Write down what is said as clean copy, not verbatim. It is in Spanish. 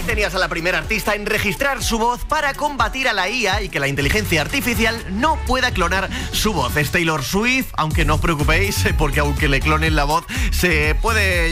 tenías a la primera artista en registrar su voz para combatir a la IA y que la inteligencia artificial no pueda clonar su voz. Es Taylor Swift, aunque no os preocupéis, porque aunque le clonen la voz, se puede